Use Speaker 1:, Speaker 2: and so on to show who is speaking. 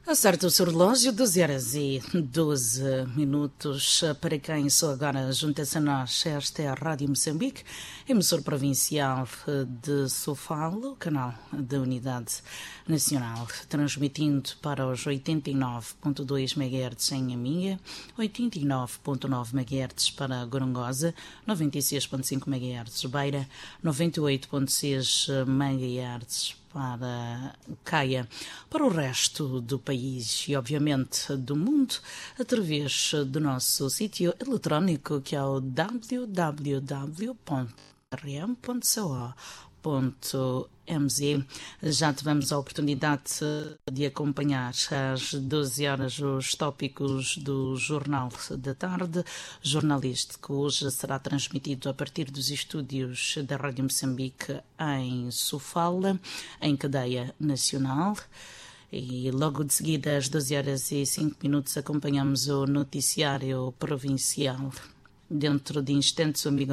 Speaker 1: Acerta o seu relógio, 12 horas e 12 minutos. Para quem só agora junta-se a nós, esta é a Rádio Moçambique, emissor provincial de Sofala, o canal da Unidade Nacional, transmitindo para os 89.2 MHz em Aminha, 89.9 MHz para Gorongosa, 96.5 MHz Beira, 98.6 MHz para Caia, para o resto do país e, obviamente, do mundo, através do nosso sítio eletrónico, que é o www.rm.co.mz. Já tivemos a oportunidade de acompanhar às 12 horas os tópicos do Jornal da Tarde, jornalístico. Hoje será transmitido a partir dos estúdios da Rádio Moçambique em Sofala, em cadeia nacional. E logo de seguida, às 12 horas e 5 minutos, acompanhamos o noticiário provincial. Dentro de instantes, o amigo